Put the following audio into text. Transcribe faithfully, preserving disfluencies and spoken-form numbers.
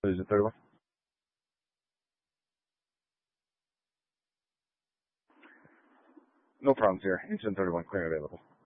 Agent thirty-one. No problems here. Agent thirty-one, clear available.